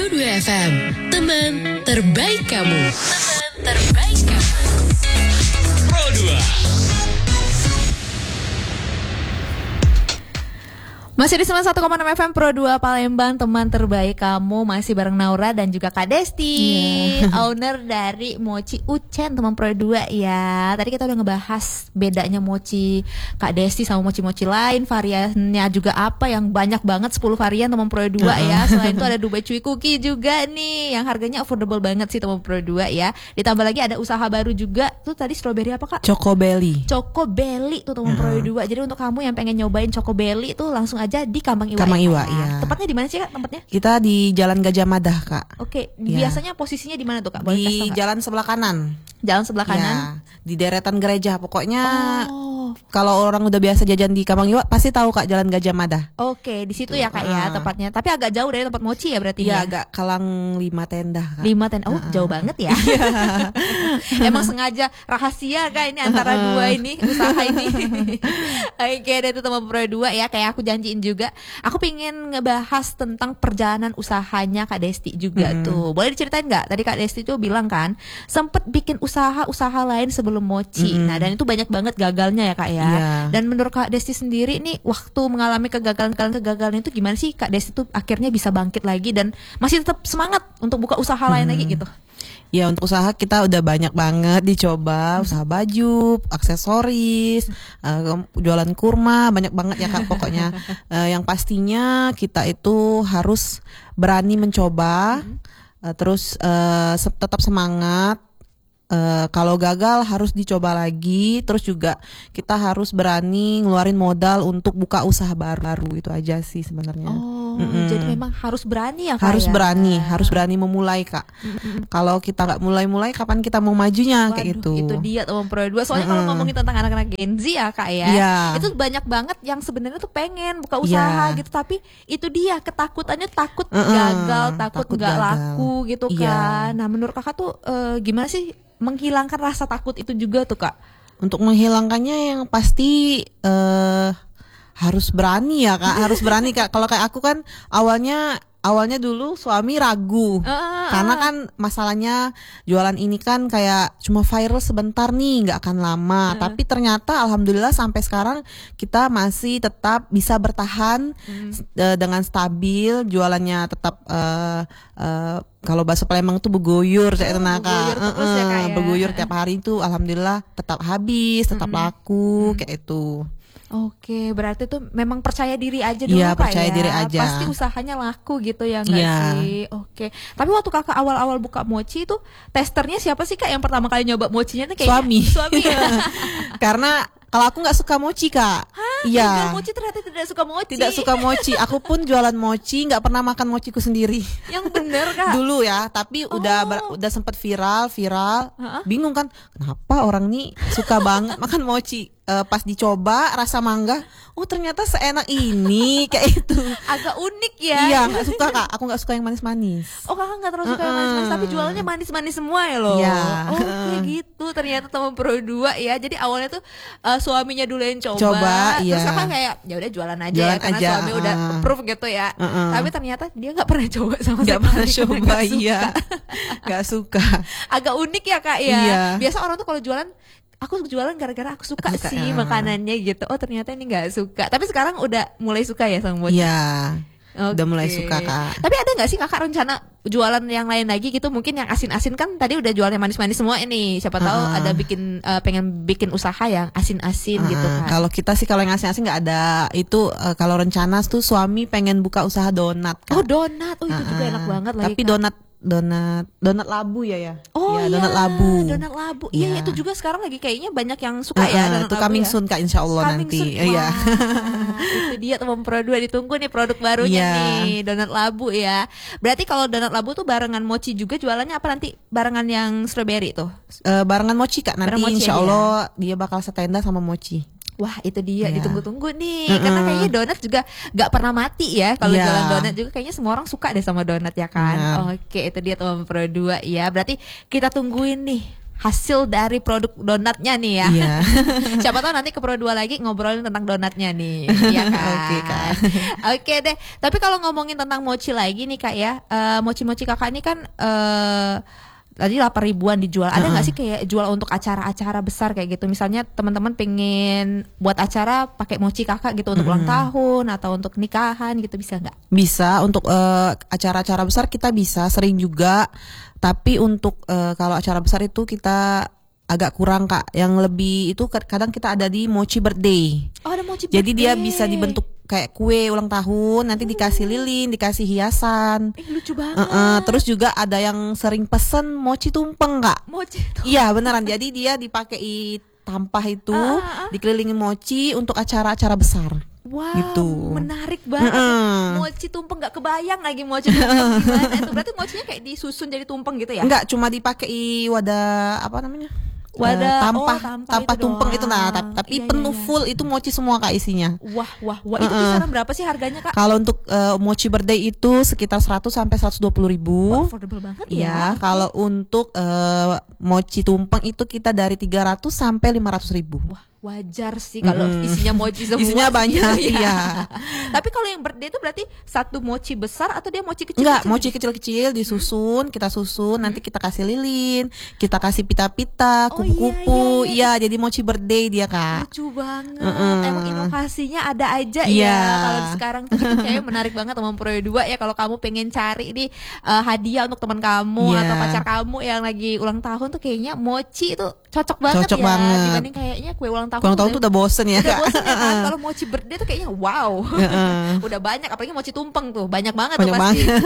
Pro2 FM, teman terbaik kamu. Teman terbaik kamu. Pro2. Masih di 91,6 FM Pro2 Palembang, teman terbaik kamu. Masih bareng Naura dan juga Kak Desti, owner dari Mochi Uchen, teman Pro2 ya. Tadi kita udah ngebahas bedanya Mochi Kak Desti sama mochi-mochi lain, variannya juga apa, yang banyak banget 10 varian teman Pro2 ya. Selain itu ada Dubai Chewy Cookie juga nih, yang harganya affordable banget sih teman Pro2 ya. Ditambah lagi ada usaha baru juga, tuh tadi strawberry apa Kak? Choco Belly. Choco Belly tuh teman Pro2. Jadi untuk kamu yang pengen nyobain Choco Belly tuh langsung aja di Kambang Iwa. Kambang Iwa, ya. iya. Tepatnya di mana sih Kak tempatnya? Kita di Jalan Gajah Mada, Kak. Oke, Ya. biasanya posisinya di mana tuh Kak? Boleh kasih Di tau nggak? jalan sebelah kanan. Jalan sebelah kanan. Ya, di deretan gereja. Pokoknya Oh, kalau orang udah biasa jajan di Kambang Iwa pasti tahu Kak Jalan Gajah Mada. oke, di situ ya Kak ya tepatnya. Tapi agak jauh dari tempat Mochi ya berarti Iya, ya. agak Kalang 5 tenda, Kak. 5 Oh, jauh banget ya. Emang sengaja rahasia Kak ini antara dua ini usaha ini. Oke, deh itu teman Pro2 ya. Kayak aku janjiin juga, aku pengen ngebahas tentang perjalanan usahanya Kak Desti juga tuh. Boleh diceritain nggak? Tadi Kak Desti tuh bilang kan sempet bikin usaha lain sebelum Mochi. Nah, dan itu banyak banget gagalnya ya Kak ya. Iya. Dan menurut Kak Desti sendiri nih, waktu mengalami kegagalan itu gimana sih Kak Desti tuh akhirnya bisa bangkit lagi dan masih tetap semangat untuk buka usaha lain lagi gitu? Ya, untuk usaha kita udah banyak banget dicoba, usaha baju, aksesoris, jualan kurma, banyak banget ya Kak pokoknya. Yang pastinya kita itu harus berani mencoba, terus tetap semangat. Kalau gagal harus dicoba lagi, terus juga kita harus berani ngeluarin modal untuk buka usaha baru, itu aja sih sebenarnya. Jadi memang harus berani ya Kak Harus ya? harus berani memulai Kak. Kalau kita nggak mulai-mulai, kapan kita mau majunya? Kayak Waduh, gitu. itu dia teman Pro2. Soalnya kalau ngomongin tentang anak-anak Gen Z ya Kak ya, Iya. itu banyak banget yang sebenarnya tuh pengen buka usaha Iya. gitu, tapi itu dia ketakutannya, takut gagal, takut takut nggak gagal. laku gitu Iya. kan. Nah, menurut Kakak tuh gimana sih menghilangkan rasa takut itu juga tuh Kak? Untuk menghilangkannya yang pasti harus berani ya Kak, harus berani Kak. Kalau kayak aku kan awalnya dulu suami ragu. Karena kan masalahnya jualan ini kan kayak cuma viral sebentar nih, nggak akan lama. Tapi ternyata alhamdulillah sampai sekarang kita masih tetap bisa bertahan dengan stabil, jualannya tetap kalau bahasa Palembang tuh berguyur kayak berguyur terus ya, Kak, ya. berguyur tiap hari itu alhamdulillah tetap habis, tetap laku kayak itu. Oke, berarti tuh memang percaya diri aja dulu Iya, Kak percaya ya. diri aja. Pasti usahanya laku gitu ya nggak Iya. sih? Oke. Tapi waktu Kakak awal-awal buka Mochi itu testernya siapa sih Kak yang pertama kali nyoba mochinya tuh kayaknya? Suami. Karena kalau aku nggak suka mochi Kak. Iya. Mochi ternyata tidak suka mochi. Tidak suka mochi. Aku pun jualan mochi, nggak pernah makan mochiku sendiri. Yang bener Kak. Dulu ya, tapi udah sempat viral. Bingung kan, kenapa orang nih suka banget makan mochi. Pas dicoba rasa mangga, ternyata seenak ini kayak itu. Agak unik ya. Iya, nggak suka Kak. Aku nggak suka yang manis-manis. Oh, Kakak nggak terlalu suka yang manis-manis, tapi jualannya manis-manis semua ya loh. Iya. Oke gitu. Ternyata teman Pro2 ya. Jadi awalnya tuh suaminya dulu yang coba. Coba, Terus iya. Kakak kayak ya udah jualan aja Jualan ya, karena aja, suami udah approve gitu ya. Tapi ternyata dia nggak pernah coba sama Nggak sekali. pernah karena coba, nggak suka. iya. Nggak suka. Agak unik ya Kak ya. Iya. Biasa orang tuh kalau jualan, aku jualan gara-gara aku suka Suka, sih makanannya gitu. Oh, ternyata ini nggak suka. Tapi sekarang udah mulai suka ya sama mochi. Iya. Udah mulai Oke. suka Kak. Tapi ada nggak sih Kakak rencana jualan yang lain lagi gitu? Mungkin yang asin-asin kan tadi udah jualan yang manis-manis semua ini. Siapa tahu ada pengen bikin usaha yang asin-asin gitu kan. Kalau kita sih kalau yang asin-asin nggak ada. Itu kalau rencana tuh suami pengen buka usaha donat Kak. Oh, donat. Oh, itu juga enak banget lagi. Tapi Kak. donat labu ya. Oh ya, iya, donat labu. Donat labu. Iya, Iya. itu juga sekarang lagi kayaknya banyak yang suka ya donat itu labu coming ya. soon Kak, insya Allah Coming nanti. soon. Iya. Wah, itu dia teman Pro2, ditunggu nih produk barunya Iya. nih, donat labu ya. Berarti kalau donat labu tuh barengan mochi juga jualannya apa nanti? Barengan yang strawberry tuh? Barengan mochi Kak, nanti Bareng mochi insya aja. Allah dia bakal setenda sama mochi. Wah, itu dia, Iya. ditunggu-tunggu nih. Karena kayaknya donat juga gak pernah mati ya. Kalau Iya. jualan donat juga kayaknya semua orang suka deh sama donat ya kan. Benar. Oke, itu dia teman Pro2 ya. Berarti kita tungguin nih hasil dari produk donatnya nih ya. Iya. Siapa tahu nanti ke Pro 2 lagi ngobrolin tentang donatnya nih. Iya kan. Oke, Kak. Oke deh. Tapi kalau ngomongin tentang mochi lagi nih Kak ya, mochi-mochi Kakak ini kan tadi 8 ribuan dijual. Ada nggak sih kayak jual untuk acara-acara besar kayak gitu? Misalnya teman-teman pengen buat acara pakai mochi Kakak gitu untuk ulang tahun atau untuk nikahan gitu, bisa nggak? Bisa untuk acara-acara besar kita bisa sering juga. Tapi untuk kalau acara besar itu kita agak kurang Kak. Yang lebih itu kadang kita ada di mochi birthday. Oh, ada mochi Jadi birthday. dia bisa dibentuk kayak kue ulang tahun, nanti dikasih lilin, dikasih hiasan. Lucu banget. Terus juga ada yang sering pesen mochi tumpeng Kak. Mochi tuh. Iya beneran. Jadi dia dipakai tampah itu, dikelilingi mochi untuk acara-acara besar. Wow, gitu. Menarik banget. Mochi tumpeng, nggak kebayang lagi mochi tumpeng gimana itu. Berarti mochinya kayak disusun jadi tumpeng gitu ya? Enggak, cuma dipakai wadah apa namanya? Wadah tampah itu tumpeng doang. itu tapi Iya, penuh iya. full itu mochi semua Kak isinya. Wah. Itu kisaran berapa sih harganya Kak? Kalau untuk mochi birthday itu sekitar 100 sampai 120.000. Wah, affordable banget ya. Ya, kalau untuk mochi tumpeng itu kita dari 300 sampai 500.000. Wah, wajar sih kalau isinya mochi semua. Isinya banyak, gitu ya. iya. Tapi kalau yang birthday itu berarti satu mochi besar atau dia mochi kecil? Enggak, mochi kecil-kecil disusun, kita susun, nanti kita kasih lilin, kita kasih pita-pita, kupu-kupu. Iya, jadi mochi birthday dia Kak. Lucu banget. Emang inovasinya ada aja Iya. ya. Kalau sekarang tuh itu kayaknya menarik banget teman Pro 2 ya. Kalau kamu pengen cari nih hadiah untuk teman kamu Iya. atau pacar kamu yang lagi ulang tahun tuh kayaknya mochi itu cocok banget Cocok ya. banget. Dibanding kayaknya kue ulang tahun. Ulang tahun tuh udah bosen ya Udah Kak. bosen ya kan. Kalau mochi birthday tuh kayaknya wow. Udah banyak, apalagi mochi tumpeng tuh banyak banget Banyak tuh pasti. banget.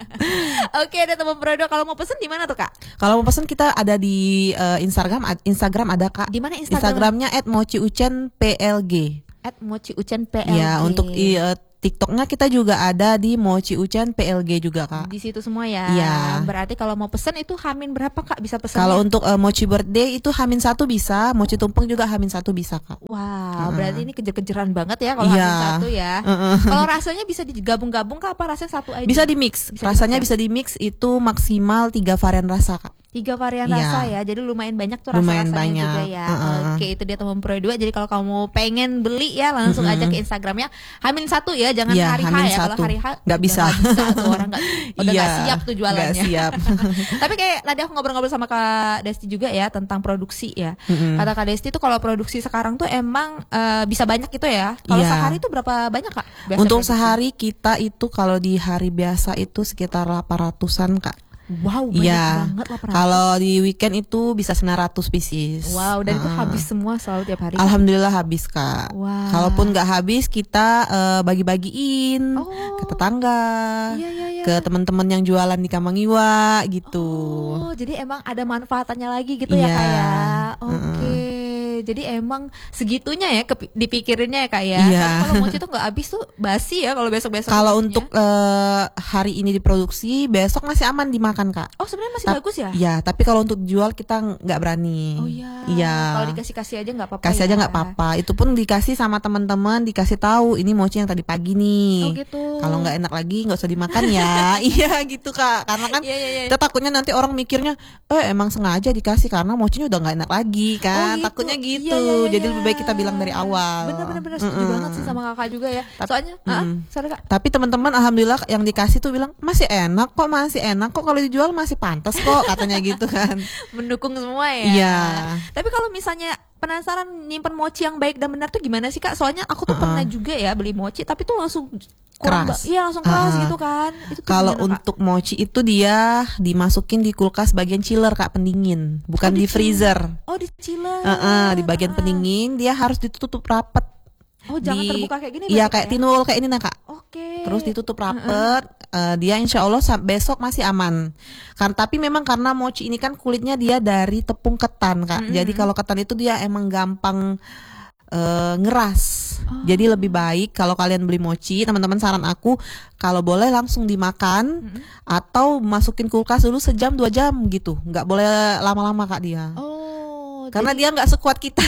Oke deh teman Pro 2, kalau mau pesen di mana tuh Kak? Kalau mau pesen kita ada di Instagram ada Kak. Di mana Instagram? Instagramnya @mochiuchenplg. @mochiuchenplg. Ya, untuk TikToknya kita juga ada di Mochi Uchen PLG juga Kak. Di situ semua ya. Iya. Berarti kalau mau pesen itu Hamin berapa Kak bisa pesen? Kalau untuk mochi birthday itu H-1 bisa, mochi tumpeng juga H-1 bisa Kak. Wow, berarti ini kejar-kejaran banget ya kalau Iya. Hamin satu ya. Kalau rasanya bisa digabung-gabung Kak, apa rasanya satu aja? Bisa di mix. Bisa Rasanya di-mix bisa di mix itu maksimal 3 varian rasa Kak. 3 varian Iya. rasa ya. Jadi lumayan banyak tuh Lumayan rasa-rasanya juga banyak. ya. Oke, itu dia teman Pro 2. Jadi kalau kamu pengen beli ya langsung aja ke Instagramnya Hamin satu ya, jangan Iya, hari H Hamin ya. Kalau satu. hari H Nggak bisa. tuh orang udah Iya, nggak siap tuh jualannya. nggak siap. Tapi kayak tadi aku ngobrol-ngobrol sama Kak Desti juga ya tentang produksi ya. Kata Kak Desti tuh kalau produksi sekarang tuh emang bisa banyak gitu ya. Kalau Iya. sehari tuh berapa banyak Kak? Biasa Untuk produksi? sehari kita itu kalau di hari biasa itu sekitar 800-an Kak. Wow, banyak Iya. banget lah. Kalau di weekend itu bisa 900 pieces. Wow, dan itu habis semua selalu tiap hari. Alhamdulillah habis Kak. Wah. Kalaupun nggak habis kita bagi-bagiin Oh. ke tetangga, Iya. ke teman-teman yang jualan di Kamangiwa gitu. Oh, jadi emang ada manfaatannya lagi gitu ya Iya. Kak ya. Oke. Jadi emang segitunya ya dipikirinnya ya Kak ya. Iya. Tapi kalau mochi tuh nggak habis tuh basi ya kalau besok-besok. Kalau mochinya. untuk hari ini diproduksi, besok masih aman dimakan Kak. Oh, sebenarnya masih Tap- bagus ya? Iya, tapi kalau untuk dijual kita nggak berani. Oh iya. Iya. Kalau dikasih-kasih aja nggak apa-apa. Kasih ya? aja nggak apa-apa. Itu pun dikasih sama teman-teman, dikasih tahu ini mochi yang tadi pagi nih. Oh gitu. Kalau nggak enak lagi nggak usah dimakan ya. Iya gitu Kak. Karena kan Iya. kita takutnya nanti orang mikirnya, emang sengaja dikasih karena mochinya udah nggak enak lagi kan. Oh, gitu. Takutnya gitu. Iya. Jadi lebih baik kita bilang dari awal. Bener-bener setuju banget sih sama kakak juga ya. Soalnya, sorry Kak. Tapi teman-teman alhamdulillah yang dikasih tuh bilang masih enak kok kalau dijual masih pantas kok katanya gitu kan. Mendukung semua ya. Iya. Tapi kalau misalnya penasaran nyimpen mochi yang baik dan benar tuh gimana sih Kak? Soalnya aku tuh pernah juga ya beli mochi tapi tuh langsung kurang Keras. Iya langsung keras gitu kan. Itu tuh Kalau gimana, Kak? untuk mochi itu dia dimasukin di kulkas bagian chiller Kak, pendingin, bukan di freezer. Oh di chiller. Di bagian pendingin dia harus ditutup rapet. Oh jangan terbuka kayak gini. Iya berarti, kayak Kak, ya? tinul kayak ini nah Kak. Oke. Terus ditutup rapet, dia insya Allah besok masih aman. Tapi memang karena mochi ini kan kulitnya dia dari tepung ketan Kak. Jadi kalau ketan itu dia emang gampang ngeras. Jadi lebih baik kalau kalian beli mochi, teman-teman saran aku kalau boleh langsung dimakan atau masukin kulkas dulu sejam 2 jam gitu. Nggak boleh lama-lama Kak dia. Oh. Karena jadi dia nggak sekuat kita.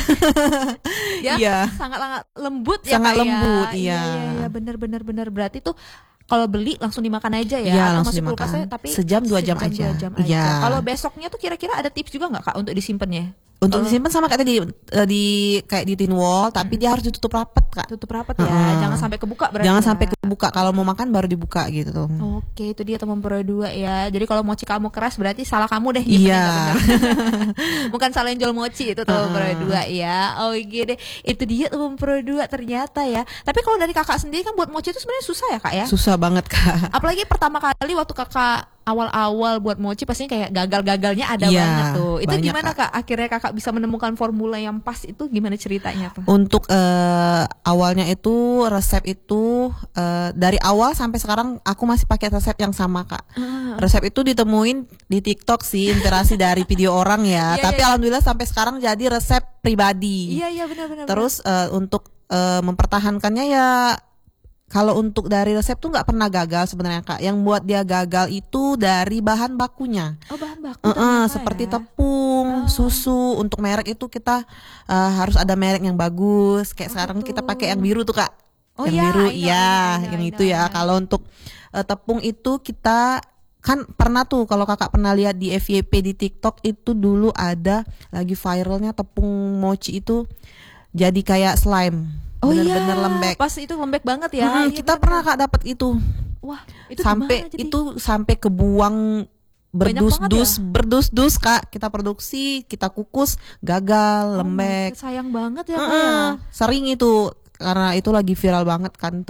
dia Iya. sangat lembut ya Sangat Kak, ya? lembut, iya. Iya benar berarti tuh kalau beli langsung dimakan aja ya? Iya, Atau langsung masuk dimakan. kulkasnya, tapi Sejam, 2 jam aja. 2 jam Iya. Kalau besoknya tuh kira-kira ada tips juga nggak Kak untuk disimpannya? Untuk disimpan sama kayak tadi di kayak di tin wall, tapi dia harus ditutup rapat Kak. Tutup rapat ya, jangan sampai kebuka berarti. Jangan ya? sampai kebuka, kalau mau makan baru dibuka gitu tuh. Oke, itu dia teman Pro 2 ya. Jadi kalau mochi kamu keras berarti salah kamu deh. Iya. Bukan salah yang jual mochi itu teman Pro 2 ya. Oh iya deh. Itu dia teman Pro 2 ternyata ya. Tapi kalau dari kakak sendiri kan buat mochi itu sebenarnya susah ya Kak ya? Susah banget Kak. Apalagi pertama kali waktu kakak awal-awal buat mochi pastinya kayak gagal-gagalnya ada Iya, banget tuh. Itu banyak, gimana Kak? Akhirnya kakak bisa menemukan formula yang pas itu gimana ceritanya tuh? Untuk awalnya itu resep itu dari awal sampai sekarang aku masih pakai resep yang sama Kak. Resep itu ditemuin di TikTok sih, inspirasi dari video orang ya. Iya, Tapi iya. alhamdulillah sampai sekarang jadi resep pribadi. Iya benar-benar. Terus untuk mempertahankannya ya, kalau untuk dari resep tuh nggak pernah gagal sebenarnya Kak. Yang buat dia gagal itu dari bahan bakunya. Oh bahan baku ternyata Seperti ya. tepung, susu. Untuk merek itu kita harus ada merek yang bagus. Kayak sekarang betul. kita pakai yang biru tuh Kak. Oh yang iya, biru, I know, yang I itu know, ya. I know. Kalau untuk tepung itu kita kan pernah tuh, kalau kakak pernah lihat di FYP di TikTok itu dulu ada lagi viralnya tepung mochi itu jadi kayak slime. Oh Bener-bener iya, lembek. pas itu lembek banget ya. Iya, Kita bener-bener. pernah Kak dapat itu. Wah, itu Sampai gimana jadi? itu sampai kebuang Banyak berdus-dus Kak. Kita produksi, kita kukus, gagal, Oh my lembek. God, sayang banget ya Kak ya. Sering itu karena itu lagi viral banget kan,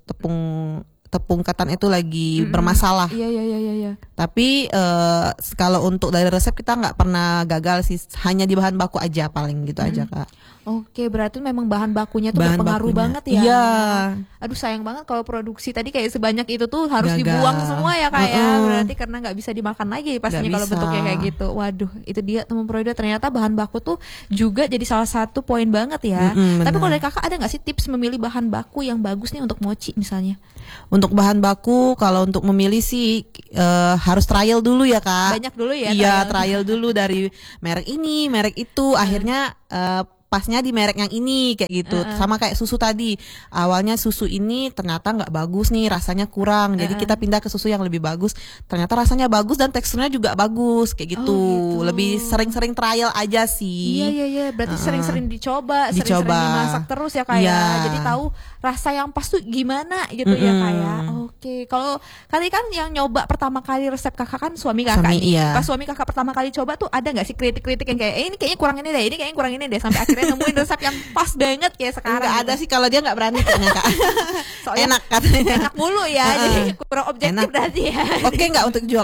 tepung ketan itu lagi bermasalah. Iya. Tapi kalau untuk dari resep kita nggak pernah gagal sih, hanya di bahan baku aja paling gitu aja Kak. Oke, berarti memang bahan bakunya tuh Bahan berpengaruh bakunya. banget ya. Iya. Aduh sayang banget kalau produksi tadi kayak sebanyak itu tuh harus Gagal. dibuang semua ya Kak ya. Mm-mm. Berarti karena nggak bisa dimakan lagi pastinya Nggak kalau bisa. bentuknya kayak gitu. Waduh, itu dia teman Proida, ternyata bahan baku tuh juga jadi salah satu poin banget ya. Mm-mm, Tapi benar. kalau dari Kakak ada nggak sih tips memilih bahan baku yang bagus nih untuk mochi misalnya? Untuk bahan baku, kalau untuk memilih sih harus trial dulu ya Kak. Banyak dulu ya. Iya, trial dulu dari merek ini, merek itu. Akhirnya pasnya di merek yang ini kayak gitu. Sama kayak susu tadi. Awalnya susu ini ternyata nggak bagus nih, rasanya kurang. Jadi kita pindah ke susu yang lebih bagus. Ternyata rasanya bagus dan teksturnya juga bagus kayak gitu. Oh, gitu. Lebih sering-sering trial aja sih. Iya. Berarti sering-sering dicoba, sering-sering Dicoba. dimasak terus ya Kak ya. Iya. Jadi tahu rasa yang pas tuh gimana gitu ya Kak ya. Oke, kalau kali kan yang nyoba pertama kali resep Kakak kan suami Kakak Suami, nih. iya. Pas suami Kakak pertama kali coba tuh ada nggak sih kritik-kritik yang kayak ini kayaknya kurang ini deh, ini kayaknya kurang ini deh, sampai akhirnya nemuin resep yang pas banget kayak sekarang. Enggak ada gitu. sih, kalau dia nggak berani kayaknya Kak. Soalnya Enak katanya. enak mulu ya, jadi kurang objektif Enak. berarti ya. Oke nggak untuk jual?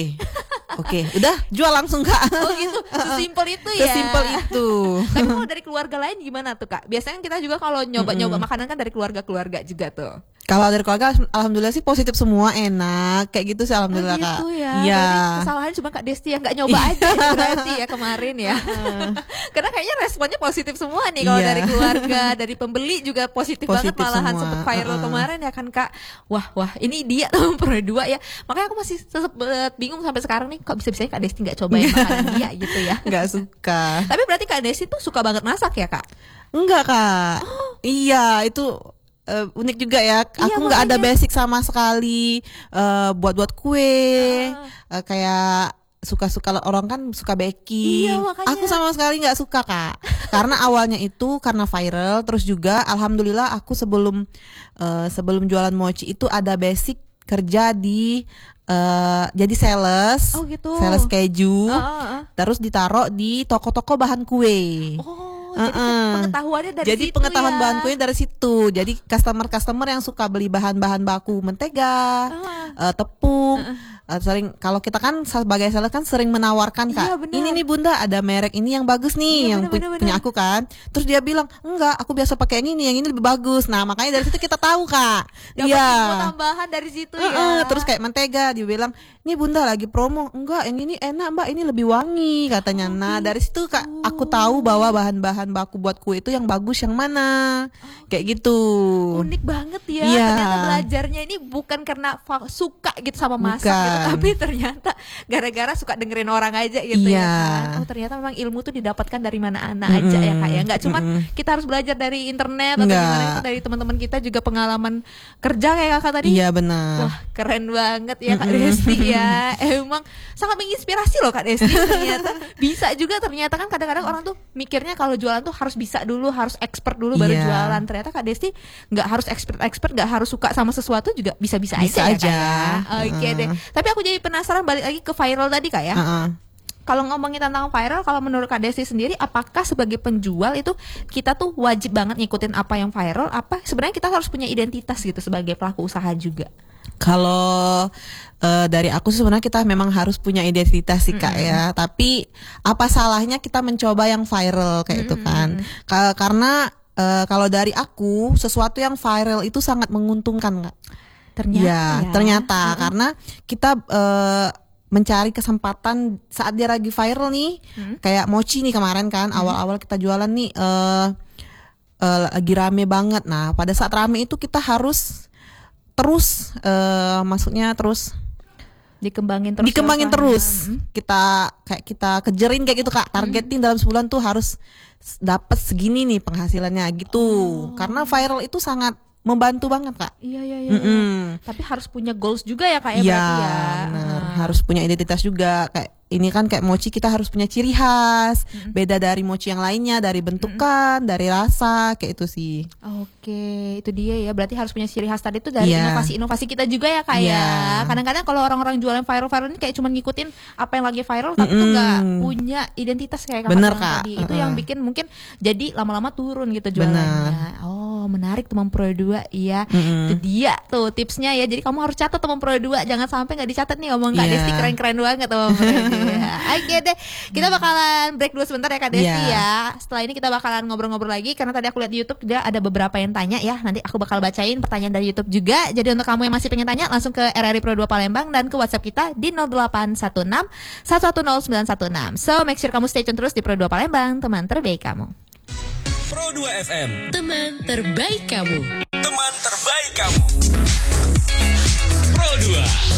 Oke, udah jual langsung Kak. Oh gitu, sesimpel itu ya. Sesimpel itu. Tapi kalau dari keluarga lain gimana tuh Kak? Biasanya kita juga kalau nyoba-nyoba makanan kan dari keluarga-keluarga juga tuh. Kalau dari keluarga alhamdulillah sih positif semua, enak kayak gitu sih alhamdulillah Oh Kak. gitu ya. Iya. Berarti kesalahan cuma Kak Desti yang nggak nyoba aja berarti ya kemarin ya. Karena kayaknya responnya positif semua nih kalau Iya. dari keluarga, dari pembeli juga positif banget, Positif malahan semua. sempet viral kemarin ya kan Kak. Wah, ini dia tuh Pro 2 ya. Makanya aku masih sempet bingung sampai sekarang nih, kok bisa-bisanya Kak Desti nggak cobain makanan dia gitu ya. Nggak suka. Tapi berarti Kak Desti tuh suka banget masak ya Kak? Enggak Kak. Iya itu unik juga ya. Iya, Aku nggak ada makanya. basic sama sekali buat kue. Kayak suka-suka orang kan suka baking. Iya, makanya. Aku sama sekali nggak suka Kak. Karena awalnya itu karena viral, terus juga alhamdulillah aku sebelum jualan mochi itu ada basic kerja di jadi sales. Oh, gitu. Sales keju. Terus Terus ditaruh di toko-toko bahan kue. jadi pengetahuannya dari Jadi situ pengetahuan ya. bahan kue dari situ. Jadi customer yang suka beli bahan-bahan baku mentega, tepung, sering kalau kita kan sebagai seller kan sering menawarkan Kak. Iya, benar. Ini nih Bunda ada merek ini yang bagus nih, Iya, yang benar. punya aku kan. Terus dia bilang enggak, aku biasa pakai yang ini lebih bagus. Nah makanya dari situ kita tahu Kak. Dapat info tambahan dari situ ya. Terus kayak mentega dia bilang, "Ini Bunda lagi promo." "Enggak, yang ini enak Mbak, ini lebih wangi," katanya. Nah, dari situ Kak aku tahu bahwa bahan-bahan bahan baku buat kue itu yang bagus yang mana, kayak gitu. Unik banget ya. Iya. Ternyata belajarnya ini bukan karena suka gitu sama masak gitu, Bukan. tapi ternyata gara-gara suka dengerin orang aja gitu Iya. ya kan. Oh ternyata memang ilmu tuh didapatkan dari mana-mana aja ya Kak ya. Nggak cuma kita harus belajar dari internet atau Nggak. gimana, itu dari teman-teman kita juga pengalaman kerja kayak Kakak tadi. Iya benar. Wah keren banget ya Kak Desti ya. Emang sangat menginspirasi loh Kak Desti. Ternyata bisa juga, ternyata kan kadang-kadang orang tuh mikirnya kalau jualan tuh harus bisa dulu, harus expert dulu baru Iya. jualan. Ternyata Kak Desti nggak harus expert, nggak harus suka sama sesuatu juga bisa-bisa Bisa aja, aja. ya Kak ya. Oke deh. Tapi aku jadi penasaran, balik lagi ke viral tadi Kak ya. Kalau ngomongin tentang viral, kalau menurut Kak Desti sendiri, apakah sebagai penjual itu kita tuh wajib banget ngikutin apa yang viral? Apa sebenarnya kita harus punya identitas gitu sebagai pelaku usaha juga? Kalau dari aku sebenarnya kita memang harus punya identitas sih Kak ya. Tapi apa salahnya kita mencoba yang viral kayak itu kan? Karena kalau dari aku sesuatu yang viral itu sangat menguntungkan Kak. Ternyata Ya, ternyata karena kita mencari kesempatan saat dia lagi viral nih, kayak mochi nih kemarin kan, awal-awal kita jualan nih lagi rame banget. Nah, pada saat rame itu kita harus terus, maksudnya terus dikembangin terus. Kita kejerin kayak gitu Kak. Targetin dalam sebulan tuh harus dapat segini nih penghasilannya gitu. Karena viral itu sangat membantu banget Kak. Iya. Tapi harus punya goals juga ya Kak ya, Iya, berarti ya. benar. Harus punya identitas juga. Kayak ini kan kayak mochi kita harus punya ciri khas, beda dari mochi yang lainnya, dari bentukan, dari rasa, kayak itu sih. Oke, itu dia ya. Berarti harus punya ciri khas tadi itu dari Iya. inovasi-inovasi kita juga ya Kak Iya. ya. Kadang-kadang kalau orang-orang jualan viral-viral ini kayak cuma ngikutin apa yang lagi viral, tapi tuh nggak punya identitas kayak Kakak Bener, bilang Kak. tadi. Itu yang bikin mungkin jadi lama-lama turun gitu jualannya. Oh, menarik teman Pro 2. Iya. Itu dia tuh tipsnya ya. Jadi kamu harus catat teman Pro 2, jangan sampai nggak dicatat nih ngomong Kak Iya. Desti keren-keren banget teman Pro 2. Oke deh. Kita bakalan break dulu sebentar ya Kak Desti Iya. ya. Setelah ini kita bakalan ngobrol-ngobrol lagi karena tadi aku lihat di YouTube dia ada beberapa yang tanya ya. Nanti aku bakal bacain pertanyaan dari YouTube juga. Jadi untuk kamu yang masih pengen tanya langsung ke RRI Pro 2 Palembang dan ke WhatsApp kita di 0816 110916. So make sure kamu stay tune terus di Pro 2 Palembang, teman terbaik kamu. Pro 2 FM, Teman terbaik kamu. teman terbaik kamu. Pro 2.